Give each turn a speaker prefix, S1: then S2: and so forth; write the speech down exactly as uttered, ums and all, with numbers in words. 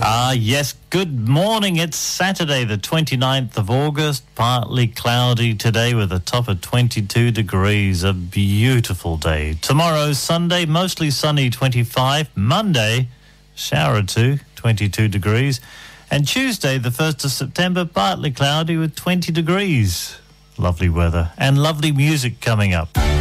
S1: Ah, yes, good morning. It's Saturday, the twenty-ninth of August, partly cloudy today with a top of twenty-two degrees. A beautiful day. Tomorrow, Sunday, mostly sunny, twenty-five. Monday, shower or two, twenty-two degrees. And Tuesday, the first of September, partly cloudy with twenty degrees. Lovely weather and lovely music coming up.